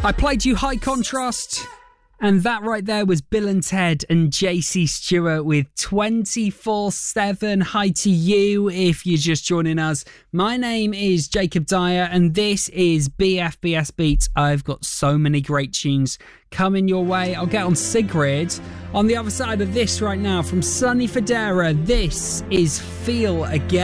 I played you High Contrast, and that right there was Bill and Ted and JC Stewart with 24/7. Hi to you if you're just joining us. My name is Jacob Dyer, and this is BFBS Beats. I've got so many great tunes coming your way. I'll get on Sigrid. On the other side of this right now, from Sonny Fodera, this is Feel Again.